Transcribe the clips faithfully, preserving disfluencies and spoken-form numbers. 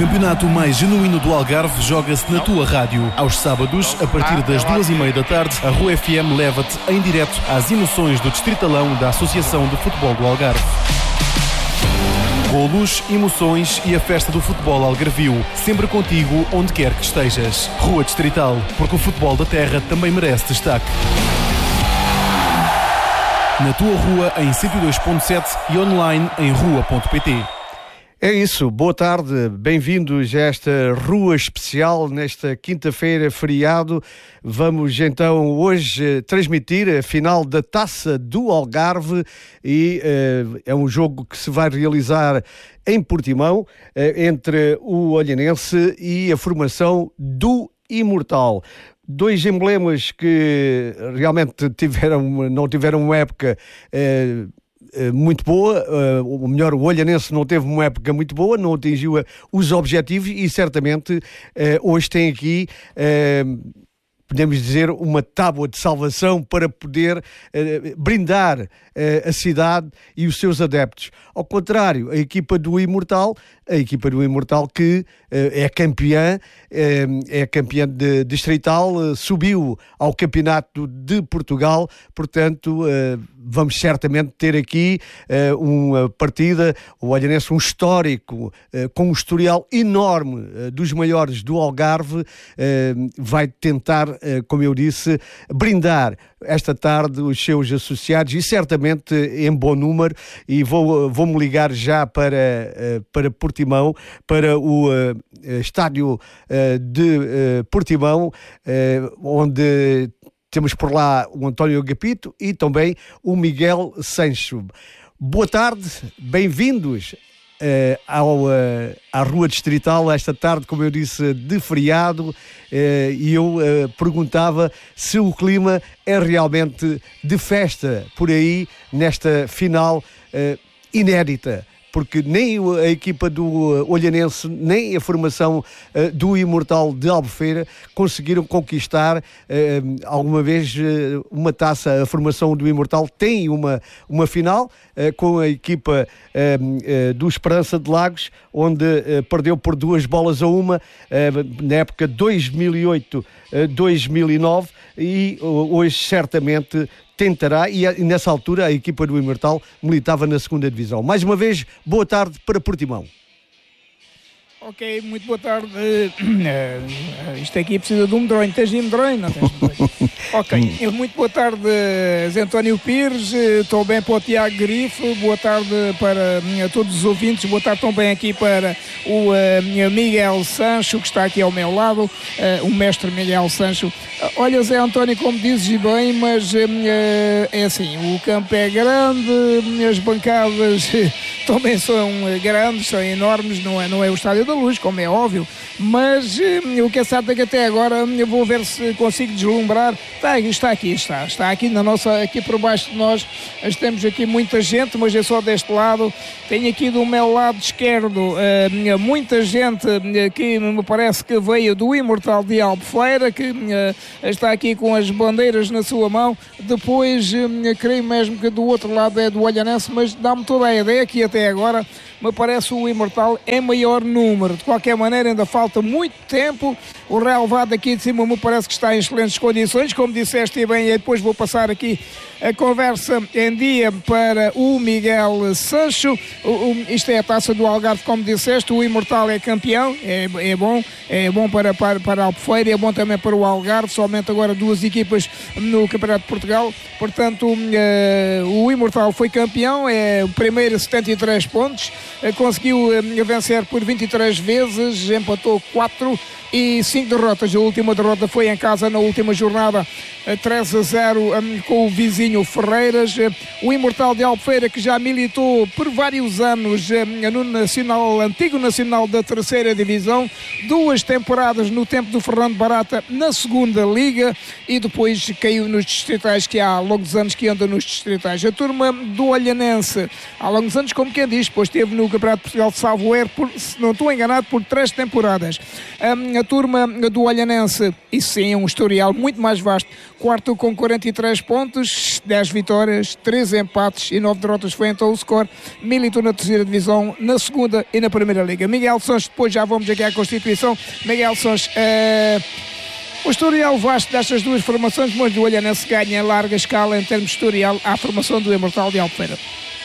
campeonato mais genuíno do Algarve joga-se na tua rádio. Aos sábados, a partir das duas e meia da tarde, a Rua F M leva-te em direto às emoções do Distritalão da Associação de Futebol do Algarve. Golos, emoções e a festa do futebol algarvio, sempre contigo onde quer que estejas. Rua Distrital, porque o futebol da terra também merece destaque. Na tua rua em cento e dois ponto sete e online em rua ponto pt. É isso, boa tarde, bem-vindos a esta Rua Especial, nesta quinta-feira, feriado. Vamos então hoje transmitir a final da Taça do Algarve e uh, é um jogo que se vai realizar em Portimão, uh, entre o Olhanense e a formação do Imortal. Dois emblemas que realmente tiveram, não tiveram uma época Uh, muito boa, uh, ou melhor, o Olhanense não teve uma época muito boa, não atingiu uh, os objetivos e certamente uh, hoje tem aqui, uh, podemos dizer, uma tábua de salvação para poder uh, brindar uh, a cidade e os seus adeptos. Ao contrário, a equipa do Imortal, a equipa do Imortal que uh, é campeã, uh, é campeã de distrital, uh, subiu ao Campeonato de Portugal, portanto uh, vamos certamente ter aqui uh, uma partida, o Olhanense, um histórico, uh, com um historial enorme uh, dos maiores do Algarve, uh, vai tentar, uh, como eu disse, brindar esta tarde os seus associados e certamente em bom número, e vou, vou-me ligar já para, uh, para Portimão, para o uh, estádio uh, de uh, Portimão, uh, onde temos por lá o António Agapito e também o Miguel Sancho. Boa tarde, bem-vindos uh, ao, uh, à Rua Distrital, esta tarde, como eu disse, de feriado, uh, e eu uh, perguntava se o clima é realmente de festa por aí, nesta final uh, inédita, porque nem a equipa do Olhanense, nem a formação uh, do Imortal de Albufeira conseguiram conquistar uh, alguma vez uh, uma taça. A formação do Imortal tem uma, uma final uh, com a equipa uh, uh, do Esperança de Lagos, onde uh, perdeu por duas bolas a uma, uh, na época dois mil e oito a dois mil e nove, e uh, hoje certamente tentará, e nessa altura a equipa do Imortal militava na segunda divisão. Mais uma vez, boa tarde para Portimão. Ok, muito boa tarde. Uh, uh, isto aqui precisa de um medronho. Tens aí medronho? Não tens medronho. Ok, muito boa tarde, Zé António Pires. Estou bem para o Tiago Grifo. Boa tarde para uh, todos os ouvintes. Boa tarde também aqui para o uh, Miguel Sancho, que está aqui ao meu lado, uh, o mestre Miguel Sancho. Uh, olha, Zé António, como dizes bem, mas uh, é assim, o campo é grande, as bancadas também são grandes, são enormes, não é, não é o Estádio da Luz, como é óbvio, mas uh, o que é certo é que até agora eu vou ver se consigo deslumbrar. Está, está aqui, está, está aqui na nossa, aqui por baixo de nós, temos aqui muita gente, mas é só deste lado. Tenho aqui do meu lado esquerdo uh, muita gente uh, que me parece que veio do Imortal de Albufeira, que uh, está aqui com as bandeiras na sua mão. Depois, uh, creio mesmo que do outro lado é do Olhanense, mas dá-me toda a ideia que até agora me parece o Imortal em maior número. De qualquer maneira, ainda falta muito tempo. O relevado aqui de cima me parece que está em excelentes condições, como disseste e bem, e depois vou passar aqui a conversa em dia para o Miguel Sancho. O, o, isto é a Taça do Algarve, como disseste, o Imortal é campeão, é, é bom, é bom para, para, para a Albufeira, é bom também para o Algarve, somente agora duas equipas no Campeonato de Portugal, portanto uh, o Imortal foi campeão, é o primeiro, setenta e três pontos, uh, conseguiu uh, vencer por vinte e três vezes, empatou quatro e cinco derrotas. A última derrota foi em casa na última jornada, três a zero com o vizinho Ferreiras. O Imortal de Albufeira, que já militou por vários anos no nacional, antigo nacional da terceira divisão, duas temporadas no tempo do Fernando Barata na segunda liga, e depois caiu nos distritais, que há longos anos que anda nos distritais. A turma do Olhanense há longos anos, como como quem diz, pois esteve no Campeonato de Portugal de salvo erro, por, se não estou enganado, por três temporadas. Um, a turma do Olhanense, isso sim, é um historial muito mais vasto, quarto com quarenta e três pontos, dez vitórias, três empates e nove derrotas foi então o score, militou na terceira divisão, na segunda e na primeira liga. Miguel Sons, depois já vamos aqui à Constituição. Miguel Sons, uh, o historial vasto destas duas formações, mas o Olhanense ganha em larga escala em termos de historial à formação do Imortal de Albufeira.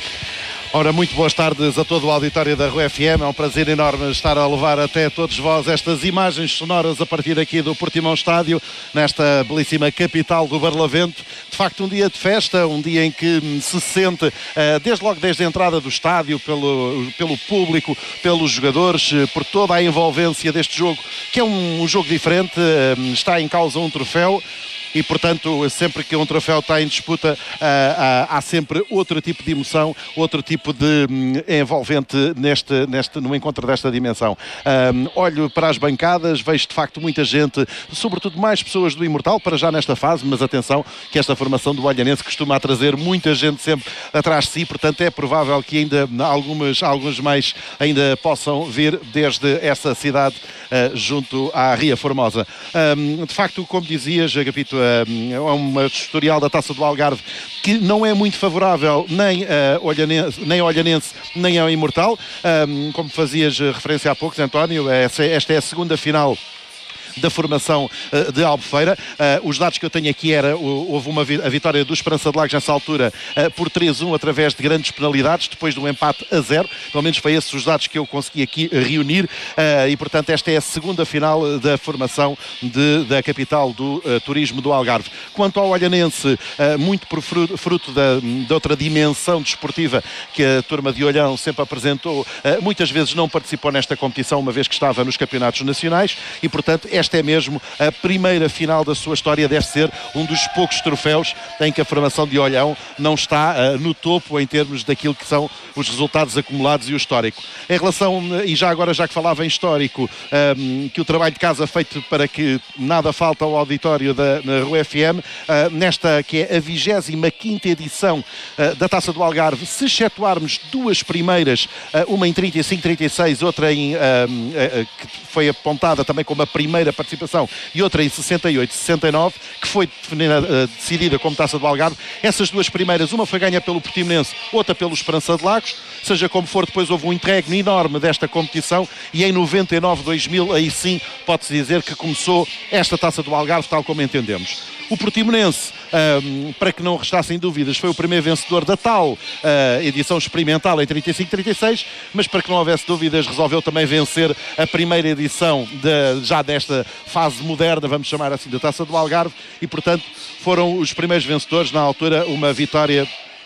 Ora, muito boas tardes a todo o auditório da Rua F M. É um prazer enorme estar a levar até todos vós estas imagens sonoras a partir aqui do Portimão Estádio, nesta belíssima capital do Barlavento. De facto, um dia de festa, um dia em que se sente, desde logo desde a entrada do estádio, pelo, pelo público, pelos jogadores, por toda a envolvência deste jogo, que é um, um jogo diferente, está em causa um troféu. E, portanto, sempre que um troféu está em disputa, uh, uh, há sempre outro tipo de emoção, outro tipo de um, envolvente neste, neste, no encontro desta dimensão. Um, olho para as bancadas, vejo de facto muita gente, sobretudo mais pessoas do Imortal, para já nesta fase, mas atenção que esta formação do Olhanense costuma trazer muita gente sempre atrás de si, portanto é provável que ainda algumas, alguns mais ainda possam vir desde essa cidade uh, junto à Ria Formosa. Um, de facto, como dizias, Agapito, é um historial da Taça do Algarve que não é muito favorável nem, uh, Olhanense, nem ao Olhanense nem ao Imortal. Um, como fazias referência há pouco, António, esta é a segunda final da formação uh, de Albufeira. Uh, os dados que eu tenho aqui era, uh, houve uma vi a vitória do Esperança de Lagos nessa altura uh, por três a um através de grandes penalidades, depois de um empate a zero. Pelo menos foi esses os dados que eu consegui aqui reunir uh, e, portanto, esta é a segunda final da formação de, da capital do uh, turismo do Algarve. Quanto ao Olhanense, uh, muito por fruto, fruto da, de outra dimensão desportiva que a turma de Olhão sempre apresentou, uh, muitas vezes não participou nesta competição, uma vez que estava nos campeonatos nacionais e, portanto, esta Esta é mesmo a primeira final da sua história, deve ser um dos poucos troféus em que a formação de Olhão não está uh, no topo em termos daquilo que são os resultados acumulados e o histórico. Em relação, e já agora já que falava em histórico, um, que o trabalho de casa feito para que nada falta ao auditório da na Rua F M, uh, nesta que é a vigésima quinta edição uh, da Taça do Algarve, se excetuarmos duas primeiras, uh, uma em trinta e cinco, trinta e seis, outra em, uh, uh, uh, que foi apontada também como a primeira participação, e outra em sessenta e oito, sessenta e nove, que foi definida, uh, decidida como Taça do Algarve. Essas duas primeiras, uma foi ganha pelo Portimonense, outra pelo Esperança de Lagos. Seja como for, depois houve um interregno enorme desta competição e em noventa e nove, dois mil, aí sim pode-se dizer que começou esta Taça do Algarve tal como entendemos. O Portimonense, um, para que não restassem dúvidas, foi o primeiro vencedor da tal uh, edição experimental em trinta e cinco, trinta e seis, mas para que não houvesse dúvidas resolveu também vencer a primeira edição de, já desta fase moderna, vamos chamar assim, da Taça do Algarve, e portanto foram os primeiros vencedores, na altura uma vitória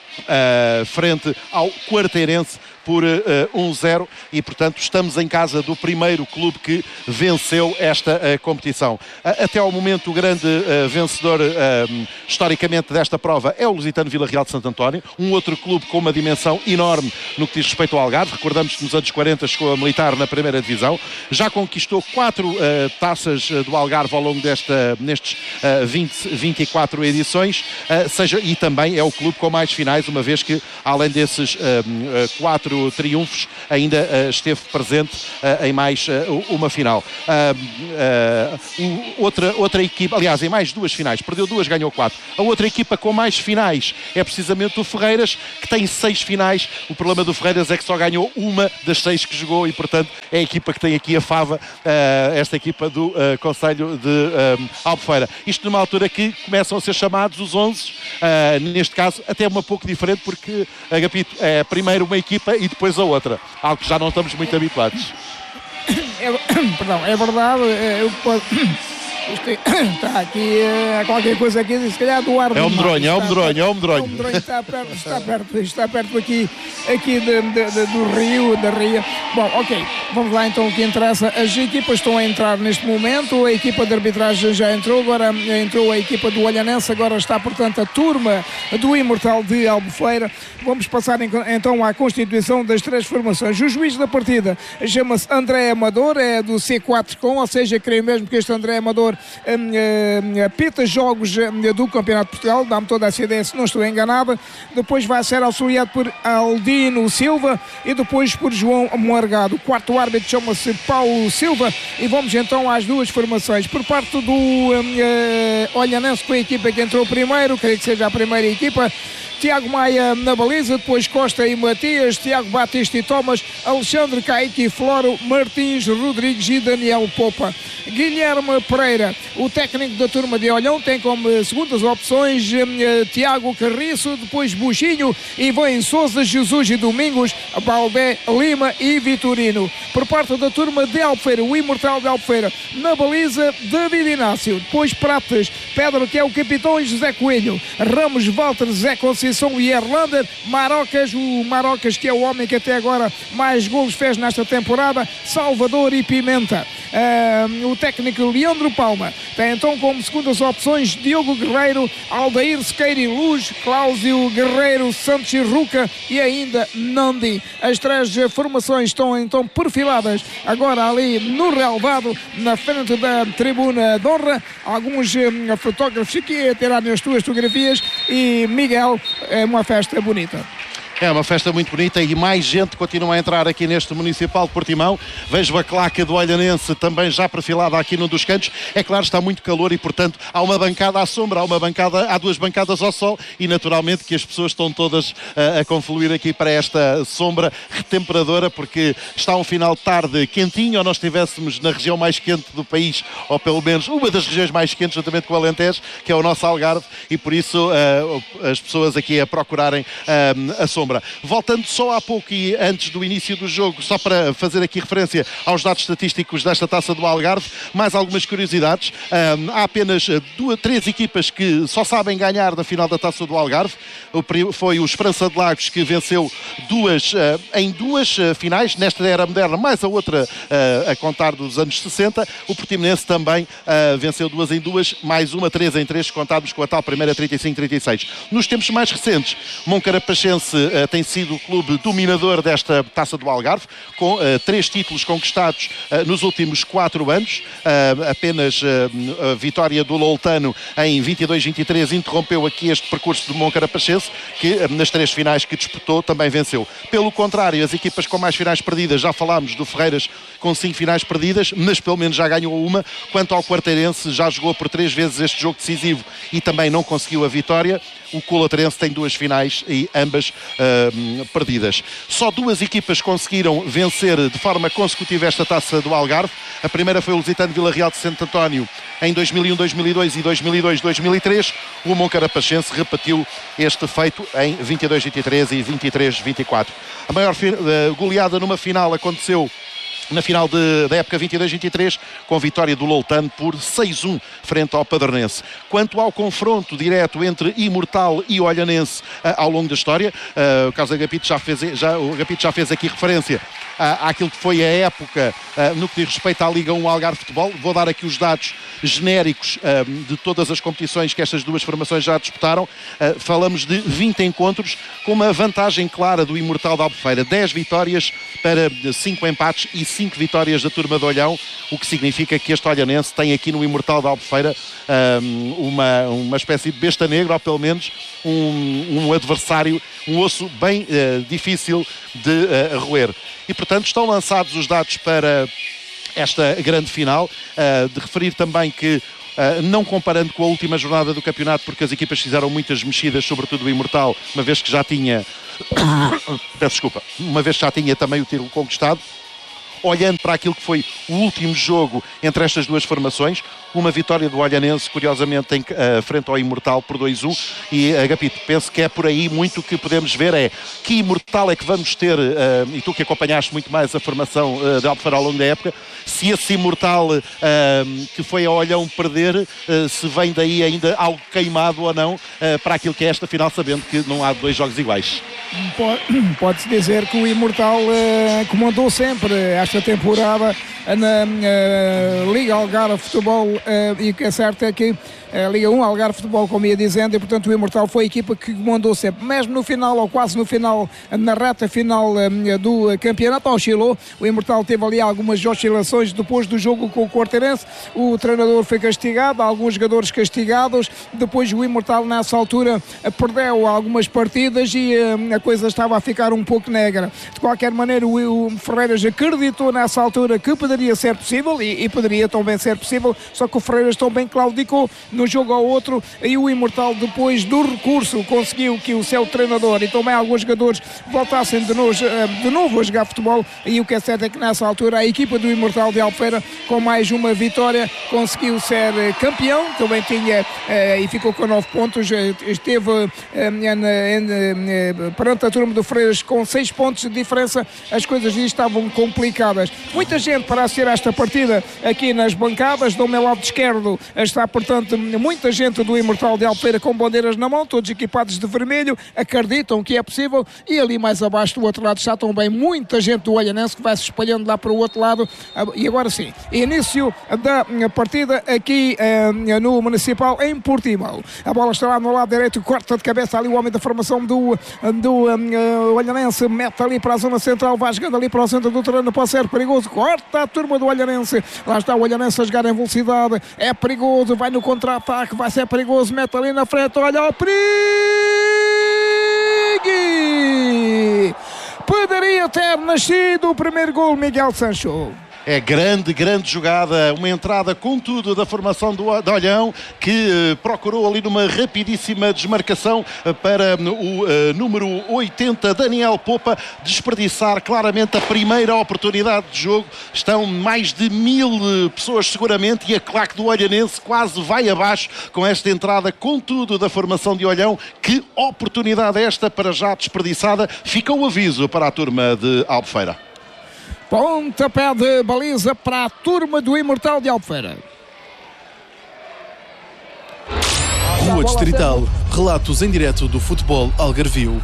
uh, frente ao Quarteirense por uh, um zero e, portanto, estamos em casa do primeiro clube que venceu esta uh, competição. Uh, até ao momento, o grande uh, vencedor uh, historicamente desta prova é o Lusitano Vila Real de Santo António, um outro clube com uma dimensão enorme no que diz respeito ao Algarve. Recordamos que nos anos quarenta chegou a militar na primeira divisão, já conquistou quatro uh, taças do Algarve ao longo desta, nestes uh, vinte, vinte e quatro edições, uh, seja, e também é o clube com mais finais, uma vez que, além desses uh, uh, quatro triunfos, ainda uh, esteve presente uh, em mais uh, uma final. Uh, uh, outra, outra equipa, aliás, em mais duas finais, perdeu duas, ganhou quatro. A outra equipa com mais finais é precisamente o Ferreiras, que tem seis finais. O problema do Ferreiras é que só ganhou uma das seis que jogou e, portanto, é a equipa que tem aqui a fava, uh, esta equipa do uh, Conselho de uh, Albufeira. Isto numa altura que começam a ser chamados os onze, uh, neste caso até uma pouco diferente, porque, Agapito, é primeiro uma equipa e depois a outra, algo que já não estamos muito habituados. É, perdão, é verdade, eu posso... Está aqui é, qualquer coisa aqui, se calhar do ar. É o medronho, é o medronho, é o medronho. É o medronho, está perto, está perto, está perto aqui, aqui de, de, de, do rio, da ria. Bom, ok. Vamos lá então o que interessa. As equipas estão a entrar neste momento. A equipa de arbitragem já entrou, agora entrou a equipa do Olhanense, agora está portanto a turma do Imortal de Albufeira. Vamos passar então à constituição das três formações. O juiz da partida chama-se André Amador, é do C quatro com, ou seja, creio mesmo que este André Amador hum, hum, apita jogos hum, do Campeonato de Portugal, dá-me toda a ideia se não estou enganado. Depois vai ser auxiliado por Aldino Silva e depois por João Morgado. O quarto árbitro chama-se Paulo Silva e vamos então às duas formações. Por parte do um, uh, Olhanense, com a equipa que entrou primeiro, creio que seja a primeira equipa, Tiago Maia na baliza, depois Costa e Matias, Tiago Batista e Thomas, Alexandre Caíque e Floro, Martins, Rodrigues e Daniel Popa. Guilherme Pereira, o técnico da turma de Olhão, tem como segundas opções eh, Tiago Carriço, depois Buchinho, Ivan Sousa, Jesus e Domingos, Baldé, Lima e Vitorino. Por parte da turma de Albufeira, o Imortal de Albufeira, na baliza David Inácio, depois Prates, Pedro, que é o capitão, e José Coelho, Ramos, Walter, Zé Conceição e Erlander, Marocas, o Marocas que é o homem que até agora mais golos fez nesta temporada, Salvador e Pimenta. Uh, o técnico Leandro Palma tem então como segundas opções Diogo Guerreiro, Aldair Sequeira e Luz, Cláudio Guerreiro, Santos e Ruca e ainda Nandi. As três formações estão então perfiladas agora ali no relvado, na frente da tribuna de honra. Alguns um, fotógrafos aqui a tirar as tuas fotografias e Miguel, é uma festa bonita. É uma festa muito bonita e mais gente continua a entrar aqui neste Municipal de Portimão. Vejo a claque do Olhanense também já perfilada aqui num dos cantos. É claro, está muito calor e, portanto, há uma bancada à sombra, há uma bancada, há duas bancadas ao sol e, naturalmente, que as pessoas estão todas uh, a confluir aqui para esta sombra retemperadora, porque está um final de tarde quentinho, ou nós estivéssemos na região mais quente do país, ou pelo menos uma das regiões mais quentes, juntamente com o Alentejo, que é o nosso Algarve, e por isso uh, as pessoas aqui a procurarem uh, a sombra. Voltando só há pouco e antes do início do jogo, só para fazer aqui referência aos dados estatísticos desta Taça do Algarve, mais algumas curiosidades. Um, há apenas duas, três equipas que só sabem ganhar na final da Taça do Algarve. O, foi o Esperança de Lagos, que venceu duas, uh, em duas uh, finais, nesta era moderna, mais a outra uh, a contar dos anos sessenta. O Portimonense também uh, venceu duas em duas, mais uma, três em três, contados com a tal primeira trinta e cinco trinta e seis. Nos tempos mais recentes, Moncarapachense uh, tem sido o clube dominador desta Taça do Algarve, com uh, três títulos conquistados uh, nos últimos quatro anos. Uh, apenas uh, a vitória do Loutano em vinte e dois vinte e três interrompeu aqui este percurso do Moncarapachense, que uh, nas três finais que disputou também venceu. Pelo contrário, as equipas com mais finais perdidas, já falámos do Ferreiras com cinco finais perdidas, mas pelo menos já ganhou uma. Quanto ao Quarteirense, já jogou por três vezes este jogo decisivo e também não conseguiu a vitória. O Colaterense tem duas finais e ambas uh, perdidas. Só duas equipas conseguiram vencer de forma consecutiva esta Taça do Algarve. A primeira foi o Lusitano Vila Real de Santo António em dois mil e um, dois mil e dois e dois mil e dois, dois mil e três. O Moncarapachense repetiu este feito em vinte e dois vinte e três e vinte e três vinte e quatro. A maior uh, goleada numa final aconteceu na final de, da época vinte e dois vinte e três, com a vitória do Loutano por seis a um frente ao Padernense. Quanto ao confronto direto entre Imortal e Olhanense uh, ao longo da história, uh, o Carlos Agapito já fez, já, o Agapito já fez aqui referência uh, àquilo que foi a época uh, no que diz respeito à Liga um Algarve Futebol. Vou dar aqui os dados genéricos uh, de todas as competições que estas duas formações já disputaram. Uh, falamos de vinte encontros, com uma vantagem clara do Imortal de Albufeira, dez vitórias para cinco empates e cinco vitórias da turma de Olhão, o que significa que este Olhanense tem aqui no Imortal de Albufeira um, uma, uma espécie de besta negra, ou pelo menos um, um adversário, um osso bem uh, difícil de uh, roer. E portanto estão lançados os dados para esta grande final. Uh, de referir também que Uh, não comparando com a última jornada do campeonato, porque as equipas fizeram muitas mexidas, sobretudo o Imortal, uma vez que já tinha peço desculpa, uma vez que já tinha também o título conquistado. Olhando para aquilo que foi o último jogo entre estas duas formações, uma vitória do Olhanense, curiosamente, em, uh, frente ao Imortal por dois a um, e Agapito, penso que é por aí muito que podemos ver, é que Imortal é que vamos ter, uh, e tu que acompanhaste muito mais a formação uh, de Albufeira ao longo da época, se esse Imortal uh, que foi a Olhão perder, uh, se vem daí ainda algo queimado ou não, uh, para aquilo que é esta final, sabendo que não há dois jogos iguais. Pode-se dizer que o Imortal uh, comandou sempre esta esta temporada na uh, Liga Algarve Futebol, uh, e o que é certo é que a Liga um Algarve Futebol, como ia dizendo, e portanto o Imortal foi a equipa que mandou sempre, mesmo no final ou quase no final, na reta final um, do campeonato, oscilou. O Imortal teve ali algumas oscilações depois do jogo com o Quarteirense. O treinador foi castigado, alguns jogadores castigados. Depois o Imortal nessa altura perdeu algumas partidas e um, a coisa estava a ficar um pouco negra. De qualquer maneira, o, o Ferreiras acreditou nessa altura que poderia ser possível e, e poderia também ser possível, só que o Ferreiras também claudicou no jogo ao outro, e o Imortal, depois do recurso, conseguiu que o seu treinador e também alguns jogadores voltassem de novo, de novo a jogar futebol. E o que é certo é que nessa altura a equipa do Imortal de Albufeira, com mais uma vitória, conseguiu ser campeão. Também tinha e ficou com nove pontos, esteve perante a turma do Freiras com seis pontos de diferença. As coisas estavam complicadas. Muita gente para assistir a esta partida aqui nas bancadas. Do meu lado esquerdo está, portanto, muita gente do Imortal de Albufeira com bandeiras na mão, todos equipados de vermelho, acreditam que é possível. E ali mais abaixo do outro lado está também muita gente do Olhanense que vai se espalhando lá para o outro lado. E agora sim, início da partida aqui eh, no Municipal em Portimão. A bola está lá no lado direito, corta de cabeça ali o homem da formação do, do uh, Olhanense, mete ali para a zona central, vai jogando ali para o centro do terreno, pode ser perigoso, corta a turma do Olhanense. Lá está o Olhanense a jogar em velocidade, é perigoso, vai no contra-ataque, vai ser perigoso, mete ali na frente, olha o perigo! Poderia ter nascido o primeiro gol, Miguel Sancho. É grande, grande jogada, uma entrada com tudo da formação do, do Olhão, que uh, procurou ali numa rapidíssima desmarcação uh, para o uh, número oitenta, Daniel Popa, desperdiçar claramente a primeira oportunidade de jogo. Estão mais de mil uh, pessoas seguramente, e a claque do Olhanense quase vai abaixo com esta entrada com tudo da formação de Olhão. Que oportunidade esta para já desperdiçada. Fica o aviso para a turma de Albufeira. Pontapé de baliza para a turma do Imortal de Albufeira. Rua Distrital, relatos em direto do futebol algarvio.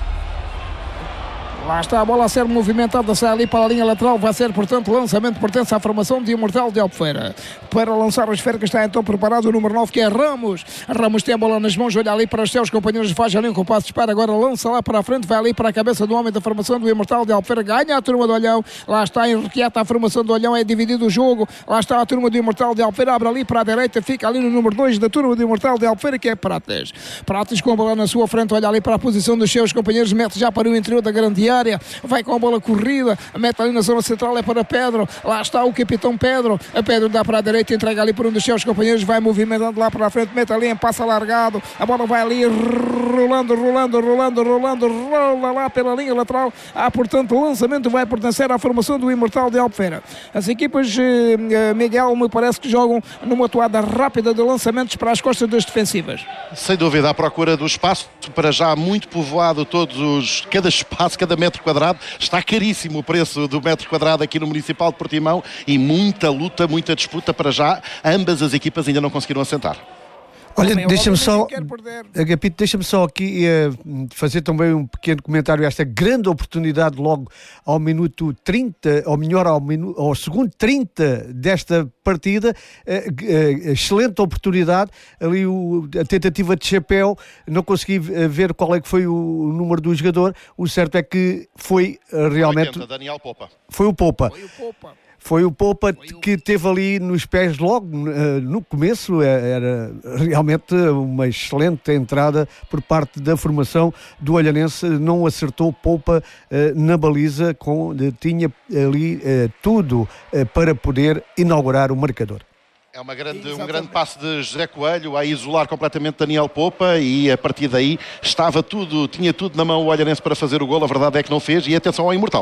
Lá está a bola a ser movimentada, sai ali para a linha lateral, vai ser, portanto, lançamento, pertence à formação de Imortal de Albufeira. Para lançar a esfera, que está então preparado o número nove, que é Ramos. Ramos tem a bola nas mãos, olha ali para os seus companheiros, faz ali um compasso de espera, agora lança lá para a frente, vai ali para a cabeça do homem da formação do Imortal de Albufeira, ganha a turma do Olhão, lá está inquieta a formação do Olhão, é dividido o jogo, lá está a turma do Imortal de Albufeira, abre ali para a direita, fica ali no número dois da turma do Imortal de Albufeira, que é Prates. Prates com a bola na sua frente, olha ali para a posição dos seus companheiros, mete já para o interior da grande área, vai com a bola corrida, mete ali na zona central, é para Pedro, lá está o capitão Pedro, a Pedro dá para a direita, entrega ali para um dos seus companheiros, vai movimentando lá para a frente, mete ali em passo alargado, a bola vai ali rolando, rolando, rolando, rolando, rola lá pela linha lateral. Há, portanto, o lançamento vai pertencer à formação do Imortal de Albufeira. As equipas, eh, Miguel, me parece que jogam numa toada rápida de lançamentos para as costas das defensivas. Sem dúvida, à procura do espaço, para já muito povoado, todos os, cada espaço, cada metro quadrado. Está caríssimo o preço do metro quadrado aqui no Municipal de Portimão, e muita luta, muita disputa para já. Ambas as equipas ainda não conseguiram assentar. Olha, deixa-me só, Agapito, deixa-me só aqui uh, fazer também um pequeno comentário a esta grande oportunidade logo ao minuto trinta, ou melhor, ao, minu, ao segundo trinta desta partida. Uh, uh, excelente oportunidade, ali o, a tentativa de chapéu, não consegui uh, ver qual é que foi o, o número do jogador. O certo é que foi uh, realmente... oitenta, Daniel Popa. Foi o Popa. Foi o Popa. Foi o Popa que teve ali nos pés logo uh, no começo. Era realmente uma excelente entrada por parte da formação do Olhanense. Não acertou Popa uh, na baliza, com, uh, tinha ali uh, tudo uh, para poder inaugurar o marcador. É uma grande, um grande passo de José Coelho a isolar completamente Daniel Popa, e a partir daí estava tudo, tinha tudo na mão o Olhanense para fazer o golo. A verdade é que não fez, e atenção ao Imortal.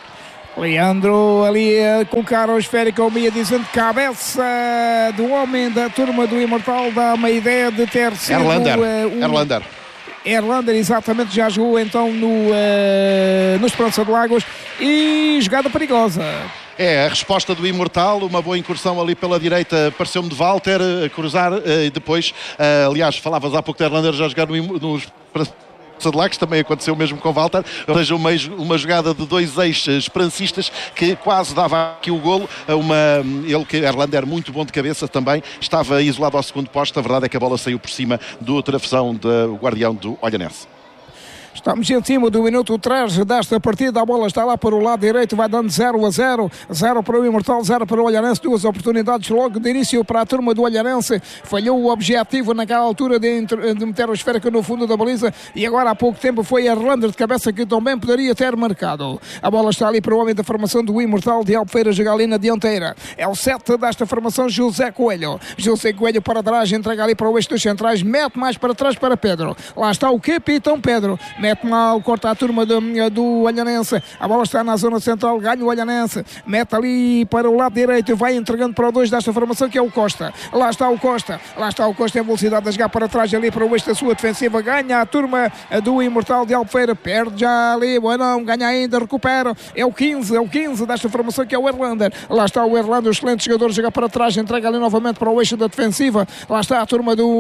Leandro ali a colocar o esférico ao meio, dizendo cabeça do homem da turma do Imortal, dá uma ideia de ter sido Erlander, uh, um... Erlander. Erlander, exatamente, já jogou então no, uh, no Esperança de Lagos, e jogada perigosa. É, a resposta do Imortal, uma boa incursão ali pela direita, pareceu-me de Walter, a cruzar, e depois, uh, aliás, falavas há pouco de Erlander já jogar no, no de lá, que também aconteceu mesmo com Walter, ou seja, uma, uma jogada de dois ex-esperancistas que quase dava aqui o golo, uma, ele que Erlander muito bom de cabeça também, estava isolado ao segundo posto, a verdade é que a bola saiu por cima do travessão do guardião do Olhanense. Estamos em cima do minuto três desta partida. A bola está lá para o lado direito, vai dando zero a zero. zero para o Imortal, zero para o Olhanense. Duas oportunidades logo de início para a turma do Olhanense. Falhou o objetivo naquela altura de, de meter a esférica no fundo da baliza. E agora há pouco tempo foi Erlander de cabeça que também poderia ter marcado. A bola está ali para o homem da formação do Imortal de Albufeira, joga ali na dianteira. É o sete desta formação, José Coelho. José Coelho para trás, entrega ali para o eixo dos centrais. Mete mais para trás para Pedro. Lá está o capitão Pedro. Mete mal, corta a turma do, do Olhanense. A bola está na zona central, ganha o Olhanense. Mete ali para o lado direito, vai entregando para o dois desta formação, que é o Costa. Lá está o Costa. Lá está o Costa em velocidade a jogar para trás ali para o eixo da sua defensiva. Ganha a turma do Imortal de Albufeira. Perde já ali, não, ganha ainda, recupera. É o quinze, é o quinze desta formação, que é o Erlander. Lá está o Erlander, o excelente jogador, joga para trás, entrega ali novamente para o eixo da defensiva. Lá está a turma do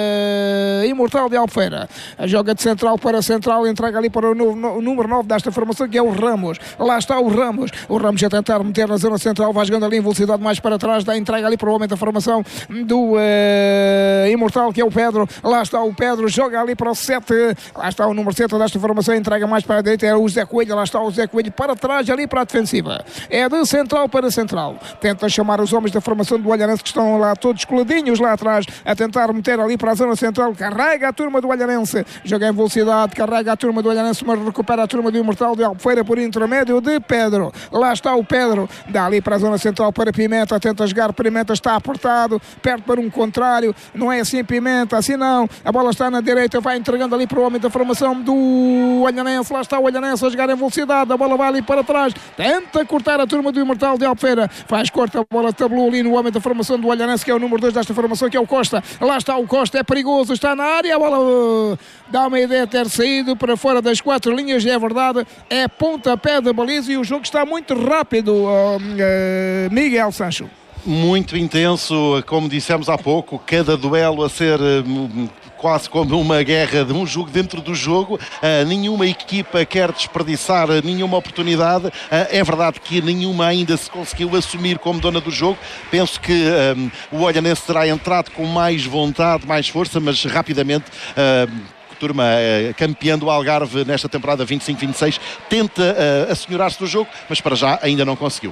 uh, Imortal de Albufeira. Joga de central para central, entrega ali para o, no, o número nove desta formação, que é o Ramos. Lá está o Ramos. O Ramos a tentar meter na zona central, vai jogando ali em velocidade mais para trás, dá entrega ali para o homem da formação do uh, Imortal, que é o Pedro. Lá está o Pedro, joga ali para o sete. Lá está o número sete desta formação, entrega mais para a direita, é o Zé Coelho. Lá está o Zé Coelho para trás, ali para a defensiva. É de central para central. Tenta chamar os homens da formação do Olhanense, que estão lá todos coladinhos lá atrás, a tentar meter ali para a zona central. Carrega a turma do Olhanense, joga em velocidade, carrega a turma do Olhanense, mas recupera a turma do Imortal de Albufeira por intermédio de Pedro. Lá está o Pedro, dá ali para a zona central para Pimenta, tenta jogar, Pimenta está apertado, perto para um contrário, não é assim Pimenta, assim não, a bola está na direita, vai entregando ali para o homem da formação do Olhanense. Lá está o Olhanense a jogar em velocidade, a bola vai ali para trás, tenta cortar a turma do Imortal de Albufeira, faz corta, a bola tabulou ali no homem da formação do Olhanense, que é o número dois desta formação, que é o Costa. Lá está o Costa, é perigoso, está na área, a bola uh, dá uma ideia de ter saído para fora das quatro linhas, é verdade, é pontapé da baliza, e o jogo está muito rápido, uh, uh, Miguel Sancho. Muito intenso, como dissemos há pouco, cada duelo a ser uh, quase como uma guerra de um jogo dentro do jogo. Uh, nenhuma equipa quer desperdiçar nenhuma oportunidade. Uh, é verdade que nenhuma ainda se conseguiu assumir como dona do jogo. Penso que um, o Olhanense terá entrado com mais vontade, mais força, mas rapidamente uh, turma uh, campeã do Algarve nesta temporada vinte e cinco vinte e seis tenta uh, assenhorar-se do jogo, mas para já ainda não conseguiu.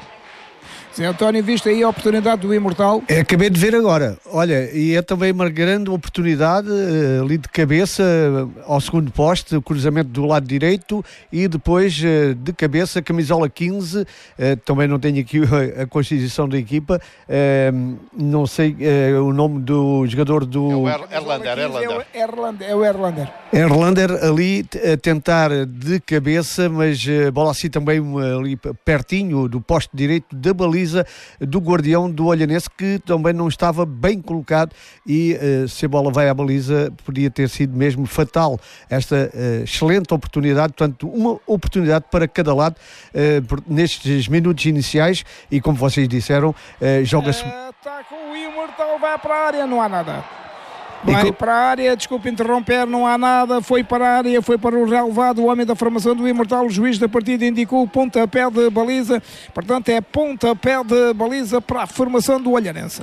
Zé António, viste aí a oportunidade do Imortal? É, acabei de ver agora. Olha, e é também uma grande oportunidade uh, ali de cabeça uh, ao segundo poste, o cruzamento do lado direito, e depois uh, de cabeça, camisola quinze, uh, também não tenho aqui a, a constituição da equipa, uh, não sei uh, o nome do jogador do... É o er Erlander, Erlander. É o Erlander. É o Erlander. Erlander ali a tentar de cabeça, mas a bola assim também ali pertinho do poste direito da baliza do guardião do Olhanense, que também não estava bem colocado, e uh, se a bola vai à baliza podia ter sido mesmo fatal esta uh, excelente oportunidade. Portanto, uma oportunidade para cada lado uh, nestes minutos iniciais, e como vocês disseram, uh, joga-se... Está com o Imortal, vai para a área, não há nada. Vai para a área, desculpe interromper, não há nada, foi para a área, foi para o relevado, o homem da formação do Imortal, o juiz da partida indicou o pontapé de baliza, portanto é pontapé de baliza para a formação do Olhanense.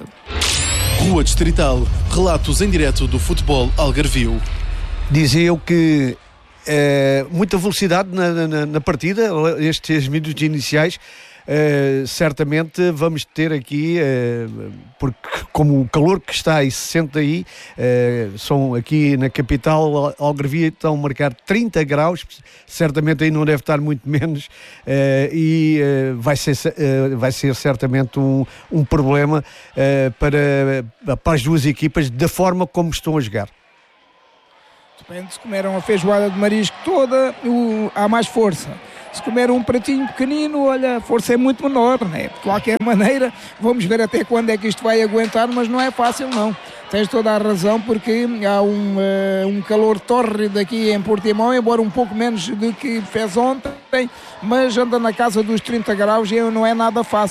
Rua Distrital, relatos em direto do futebol algarvio. Dizia eu que é, muita velocidade na, na, na partida, estes minutos iniciais. Uh, certamente vamos ter aqui, uh, porque como o calor que está e se sente aí, uh, são aqui na capital algarvia, estão a marcar trinta graus, certamente aí não deve estar muito menos, uh, e uh, vai, ser, uh, vai ser certamente um, um problema uh, para, para as duas equipas, da forma como estão a jogar. Depende, se comeram a feijoada de marisco toda, o, há mais força. Se comer um pratinho pequenino, olha, a força é muito menor, né? De qualquer maneira, vamos ver até quando é que isto vai aguentar, mas não é fácil, não. Tens toda a razão, porque há um, uh, um calor tórrido aqui em Portimão, embora um pouco menos do que fez ontem, mas anda na casa dos trinta graus e não é nada fácil.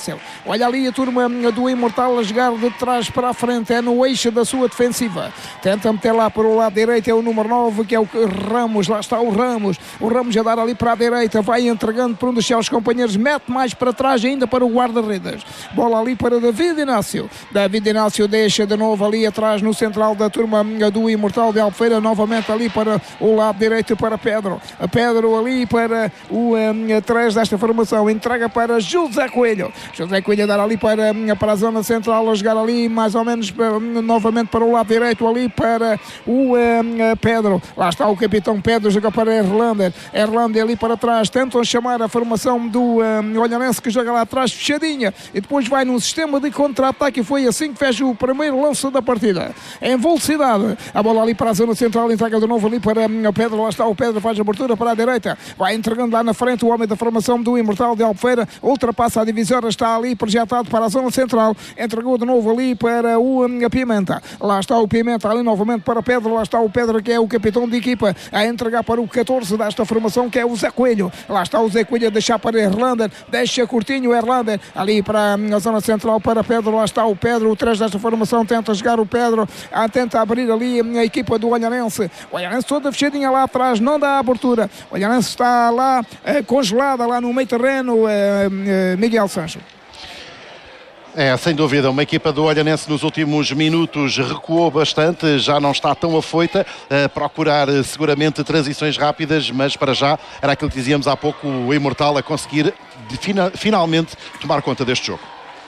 Olha ali a turma do Imortal a jogar de trás para a frente, é no eixo da sua defensiva. Tenta meter lá para o lado direito, é o número nove, que é o Ramos. Lá está o Ramos. O Ramos a dar ali para a direita, vai entregando para um dos seus companheiros, mete mais para trás ainda para o guarda-redes. Bola ali para David Inácio. David Inácio deixa de novo ali atrás no central da turma do Imortal de Albufeira, novamente ali para o lado direito para Pedro. A Pedro ali para o um, atrás desta formação, entrega para José Coelho. José Coelho a dar ali para, para a zona central, a jogar ali mais ou menos para, novamente para o lado direito, ali para o um, Pedro. Lá está o capitão Pedro, joga para Erlander. Erlander ali para trás, tentam chamar a formação do um, Olhanense, que joga lá atrás, fechadinha, e depois vai num sistema de contra-ataque, e foi assim que fecha o primeiro lance da partida. Em velocidade, a bola ali para a zona central, entrega de novo ali para o Pedro. Lá está o Pedro, faz a abertura para a direita, vai entregando lá na frente o homem da formação do Imortal de Albufeira, ultrapassa a divisória, está ali projetado para a zona central, entregou de novo ali para o um, Pimenta. Lá está o Pimenta ali novamente para Pedro. Lá está o Pedro, que é o capitão de equipa, a entregar para o catorze desta formação, que é o Zé Coelho. Lá está o Zé Coelho a deixar para Erlander, deixa curtinho Erlander ali para a zona central para Pedro. Lá está o Pedro, o três desta formação, tenta jogar o Pedro, a, tenta abrir ali a equipa do Olhanense. O Olhanense toda fechadinha lá atrás, não dá abertura. O Olhanense está lá eh, congelada lá no meio terreno, eh, eh, Miguel Sancho. É, sem dúvida, uma equipa do Olhanense nos últimos minutos recuou bastante, já não está tão afoita, a procurar seguramente transições rápidas, mas para já era aquilo que dizíamos há pouco, o Imortal a conseguir de, fina, finalmente tomar conta deste jogo.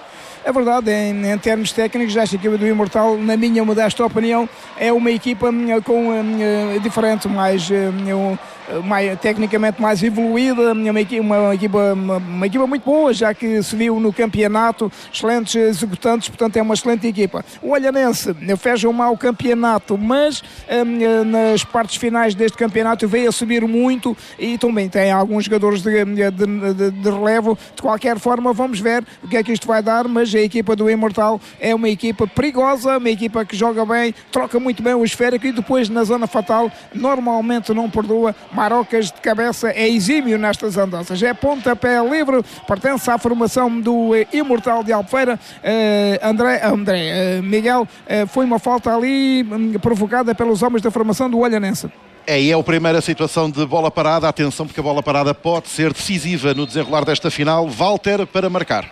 É verdade, em, em termos técnicos, esta equipa do Imortal, na minha modesta opinião, é uma equipa com uh, diferente, mais, uh, mais tecnicamente mais evoluída, uma equipa, uma, equipa, uma, uma equipa muito boa, já que se viu no campeonato, excelentes executantes, portanto é uma excelente equipa. O Olhanense fecha um mau campeonato, mas um, nas partes finais deste campeonato veio a subir muito e também tem alguns jogadores de, de, de, de relevo. De qualquer forma, vamos ver o que é que isto vai dar, mas a equipa do Imortal é uma equipa perigosa, uma equipa que joga bem, troca muito bem o esférico e depois na zona fatal normalmente não perdoa. Marocas de cabeça é exímio nestas andanças, é pontapé livre, pertence à formação do Imortal de Albufeira. uh, André, André uh, Miguel, uh, foi uma falta ali um, provocada pelos homens da formação do Olhanense. É, e é a primeira situação de bola parada. Atenção, porque a bola parada pode ser decisiva no desenrolar desta final. Walter para marcar.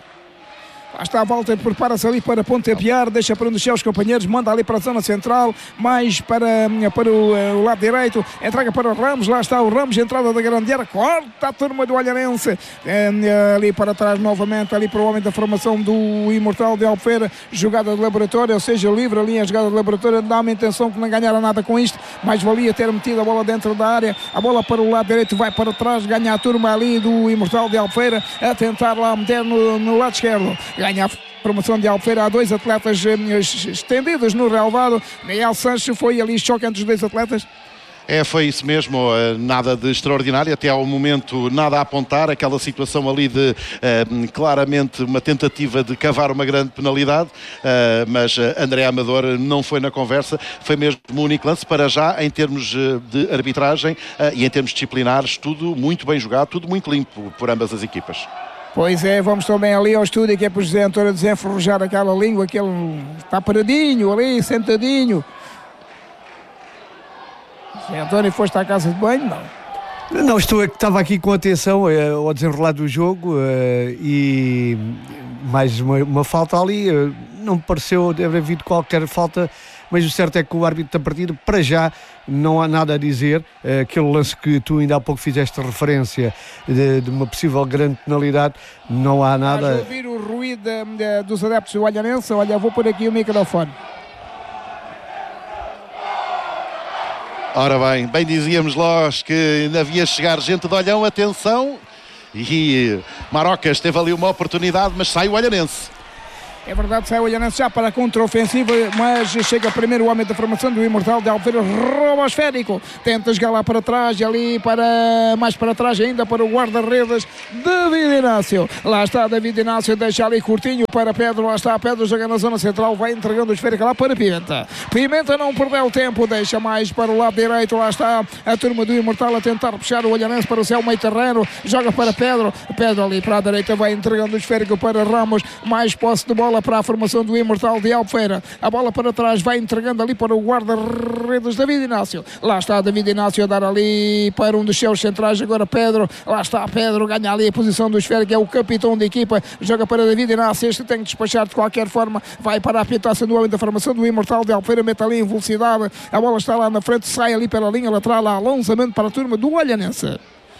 Lá está a Walter, prepara-se ali para pontapear, deixa para um dos seus companheiros, manda ali para a zona central, mais para, para o, o lado direito, entrega para o Ramos. Lá está o Ramos, entrada da grande área, corta a turma do Olhanense, é, ali para trás novamente, ali para o homem da formação do Imortal de Albufeira, jogada de laboratório, ou seja, livre ali a jogada de laboratório, dá uma intenção que não ganhara nada com isto, mais valia ter metido a bola dentro da área, a bola para o lado direito, vai para trás, ganha a turma ali do Imortal de Albufeira, a tentar lá meter no, no lado esquerdo. Ganha a formação de Albufeira, há dois atletas estendidos no relvado. Miguel Sancho, foi ali choque entre os dois atletas. É, foi isso mesmo, nada de extraordinário, até ao momento nada a apontar, aquela situação ali de uh, claramente uma tentativa de cavar uma grande penalidade, uh, mas André Amador não foi na conversa, foi mesmo o único lance. Para já, em termos de arbitragem uh, e em termos disciplinares, tudo muito bem jogado, tudo muito limpo por ambas as equipas. Pois é, vamos também ali ao estúdio, que é para o José António desenferrujar aquela língua, aquele está paradinho ali, sentadinho. José António, foste à casa de banho? Não. Não, estou, estava aqui com atenção uh, ao desenrolar do jogo uh, e mais uma, uma falta ali, uh, não me pareceu haver havido qualquer falta, mas o certo é que o árbitro da partida, para já, não há nada a dizer. Uh, aquele lance que tu ainda há pouco fizeste referência de, de uma possível grande penalidade, não há nada. Estás a ouvir o ruído de, de, dos adeptos do Olhanense? Olha, vou pôr aqui o microfone. Ora bem, bem dizíamos nós que ainda havia chegar gente de Olhão, atenção, e Marocas teve ali uma oportunidade, mas sai o Olhanense. É verdade, sai o Olhanense já para a contra-ofensiva, mas chega primeiro o homem da formação do Imortal de Albufeira, rouba o esférico, tenta jogar lá para trás e ali para, mais para trás ainda para o guarda-redes David Inácio. Lá está David Inácio, deixa ali curtinho para Pedro, lá está Pedro, joga na zona central, vai entregando o esférico lá para Pimenta. Pimenta não perdeu tempo, deixa mais para o lado direito, lá está a turma do Imortal a tentar puxar o Olhanense para o seu meio terreno, joga para Pedro, Pedro ali para a direita, vai entregando o esférico para Ramos, mais posse de bola para a formação do Imortal de Albufeira. A bola para trás vai entregando ali para o guarda-redes David Inácio. Lá está David Inácio a dar ali para um dos seus centrais. Agora Pedro. Lá está Pedro. Ganha ali a posição do esférico. É o capitão da equipa. Joga para David Inácio. Este tem que despachar de qualquer forma. Vai para a pitaça do homem da formação do Imortal de Albufeira. Mete ali em velocidade. A bola está lá na frente. Sai ali pela linha lateral. Lá lançamento para a turma do Olhanense.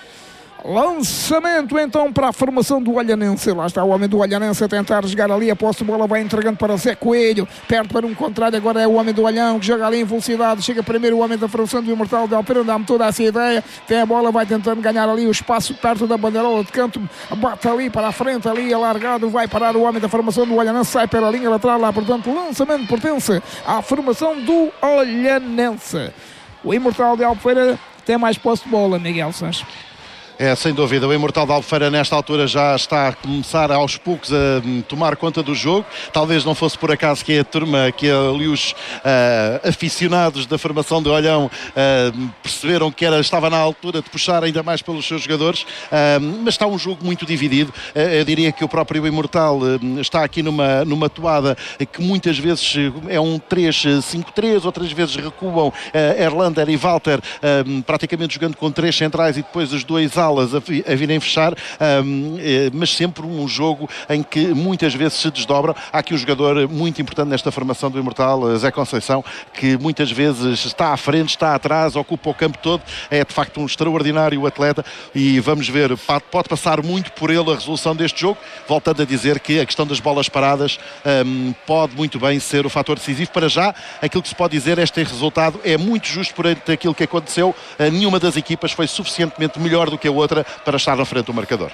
Lançamento então para a formação do Olhanense. Lá está o homem do Olhanense a tentar jogar ali. A posse de bola vai entregando para Zé Coelho. Perto para um contrário. Agora é o homem do Olhão que joga ali em velocidade. Chega primeiro o homem da formação do Imortal de Albufeira. Dá-me toda essa ideia. Tem a bola, vai tentando ganhar ali o espaço perto da bandeirola de canto. Bate ali para a frente, ali alargado. Vai parar o homem da formação do Olhanense. Sai pela linha lateral lá. Portanto, o lançamento pertence à formação do Olhanense. O Imortal de Albufeira tem mais posse de bola, Miguel Sanches. É, sem dúvida, o Imortal de Albufeira nesta altura já está a começar aos poucos a tomar conta do jogo. Talvez não fosse por acaso que a turma, que ali os uh, aficionados da formação de Olhão uh, perceberam que era, estava na altura de puxar ainda mais pelos seus jogadores, uh, mas está um jogo muito dividido. Uh, eu diria que o próprio Imortal uh, está aqui numa, numa toada que muitas vezes é um três cinco três, outras vezes recuam uh, Erlander e Walter uh, praticamente jogando com três centrais e depois os dois alas a, a virem fechar, um, mas sempre um jogo em que muitas vezes se desdobram. Há aqui um jogador muito importante nesta formação do Imortal, Zé Conceição, que muitas vezes está à frente, está atrás, ocupa o campo todo, é de facto um extraordinário atleta e vamos ver, pode passar muito por ele a resolução deste jogo, voltando a dizer que a questão das bolas paradas um, pode muito bem ser o fator decisivo. Para já, aquilo que se pode dizer, este resultado é muito justo perante aquilo que aconteceu. Nenhuma das equipas foi suficientemente melhor do que a outra para estar na frente do marcador.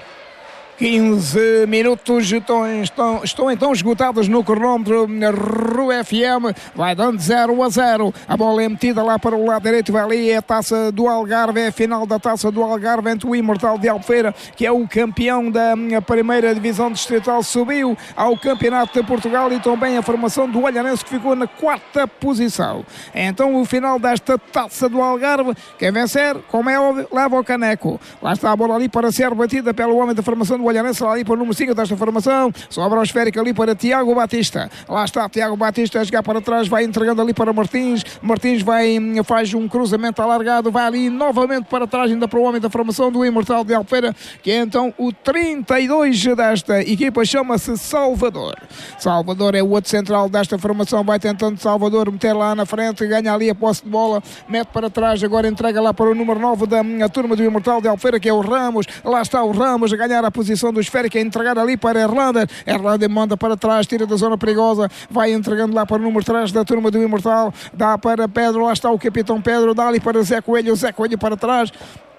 quinze minutos estão, estão, estão então esgotados no cronómetro. Rua F M vai dando zero a zero. A bola é metida lá para o lado direito. Vai ali, é a taça do Algarve. É a final da taça do Algarve entre o Imortal de Albufeira, que é o campeão da primeira divisão distrital, subiu ao campeonato de Portugal, e também a formação do Olhanense, que ficou na quarta posição. Então o final desta taça do Algarve, quem vencer, como é óbvio, leva o caneco. Lá está a bola ali para ser batida pelo homem da formação do Olhanense, lá ali para o número cinco desta formação. Sobra o esférico ali para Tiago Batista. Lá está Tiago Batista a jogar para trás, vai entregando ali para Martins. Martins vai, faz um cruzamento alargado, vai ali novamente para trás, ainda para o homem da formação do Imortal de Albufeira, que é então o trinta e dois desta equipa, chama-se Salvador. Salvador é o outro central desta formação, vai tentando Salvador meter lá na frente, ganha ali a posse de bola, mete para trás, agora entrega lá para o número nove da turma do Imortal de Albufeira, que é o Ramos. Lá está o Ramos a ganhar a posição do esférico, a entregar ali para Erlander. Erlander manda para trás, tira da zona perigosa, vai entregando lá para o número três da turma do Imortal, dá para Pedro, lá está o capitão Pedro, dá ali para Zé Coelho, Zé Coelho para trás,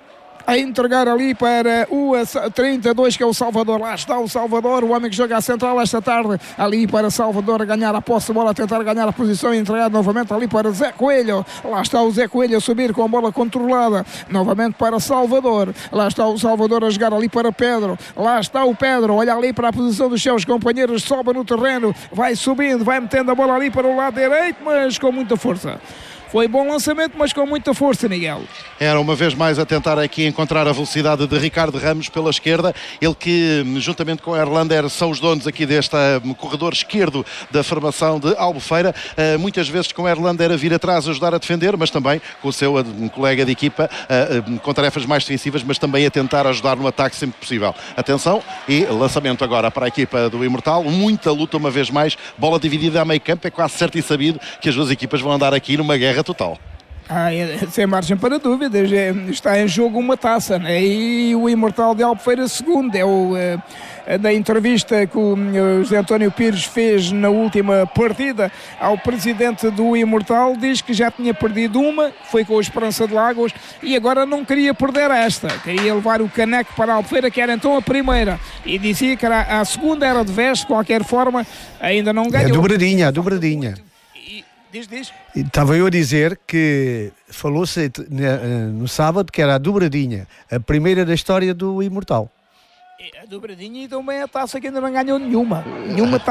a entregar ali para o trinta e dois, que é o Salvador. Lá está o Salvador, o homem que joga a central esta tarde, ali para Salvador a ganhar a posse de bola, a tentar ganhar a posição e entregar novamente ali para Zé Coelho. Lá está o Zé Coelho a subir com a bola controlada, novamente para Salvador. Lá está o Salvador a jogar ali para Pedro. Lá está o Pedro, olha ali para a posição dos seus companheiros, sobe no terreno, vai subindo, vai metendo a bola ali para o lado direito, mas com muita força. Foi bom lançamento, mas com muita força, Miguel. Era uma vez mais a tentar aqui encontrar a velocidade de Ricardo Ramos pela esquerda. Ele que, juntamente com Erlander, são os donos aqui deste corredor esquerdo da formação de Albufeira. Muitas vezes com Erlander a vir atrás a ajudar a defender, mas também com o seu colega de equipa com tarefas mais defensivas, mas também a tentar ajudar no ataque sempre possível. Atenção, e lançamento agora para a equipa do Imortal. Muita luta uma vez mais. Bola dividida a meio campo. É quase certo e sabido que as duas equipas vão andar aqui numa guerra total. Ah, é, sem margem para dúvidas, é, está em jogo uma taça, né? E o Imortal de Albufeira segundo, é o, é, da entrevista que o José António Pires fez na última partida ao presidente do Imortal, diz que já tinha perdido uma, foi com a Esperança de Lagos, e agora não queria perder esta, queria levar o caneco para a Albufeira, que era então a primeira, e dizia que era, a segunda era de vez, de qualquer forma, ainda não ganhou. É a dobradinha, a dobradinha. Diz, diz. Estava eu a dizer que falou-se no sábado que era a dobradinha, a primeira da história do Imortal. A dobradinha e também a taça que ainda não ganhou nenhuma. Nenhuma taça.